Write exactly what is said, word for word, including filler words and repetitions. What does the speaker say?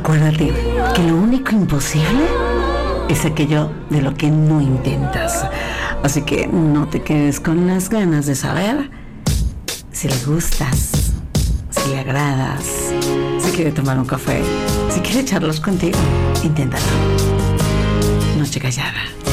Acuérdate que lo único imposible es aquello de lo que no intentas. Así que no te quedes con las ganas de saber si le gustas, si le agradas, si quiere tomar un café, si quiere charlar contigo. Inténtalo. Noche callada.